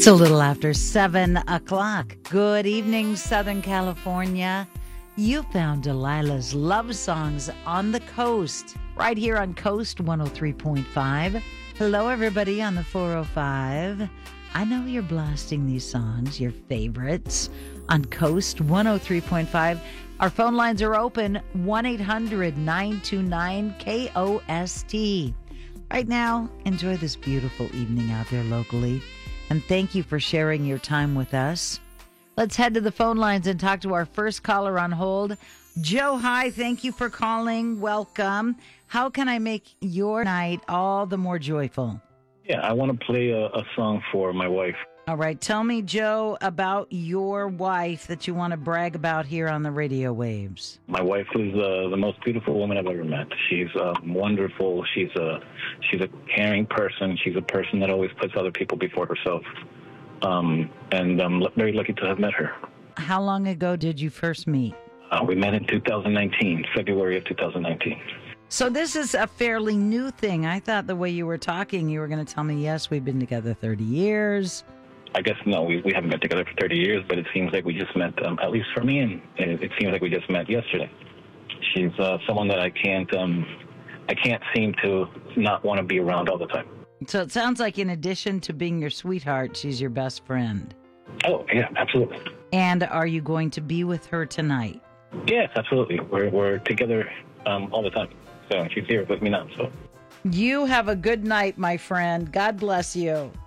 It's a little after 7 o'clock. Good evening, Southern California. You found Delilah's Love Songs on the Coast, right here on Coast 103.5. Hello, everybody on the 405. I know you're blasting these songs, your favorites, on Coast 103.5. Our phone lines are open, 1-800-929-KOST. Right now, enjoy this beautiful evening out there locally. And thank you for sharing your time with us. Let's head to the phone lines and talk to our first caller on hold. Joe, hi. Thank you for calling. Welcome. How can I make your night all the more joyful? Yeah, I want to play a song for my wife. All right. Tell me, Joe, about your wife that you want to brag about here on the radio waves. My wife is the most beautiful woman I've ever met. She's wonderful. She's a caring person. She's a person that always puts other people before herself. And I'm very lucky to have met her. How long ago did you first meet? We met in 2019, February of 2019. So this is a fairly new thing. I thought the way you were talking, you were going to tell me, yes, we've been together 30 years. I guess, no, we haven't been together for 30 years, but it seems like we just met, at least for me, and it seems like we just met yesterday. She's someone that I can't seem to not want to be around all the time. So it sounds like in addition to being your sweetheart, she's your best friend. Oh, yeah, absolutely. And are you going to be with her tonight? Yes, absolutely. We're together all the time. So she's here with me now. So you have a good night, my friend. God bless you.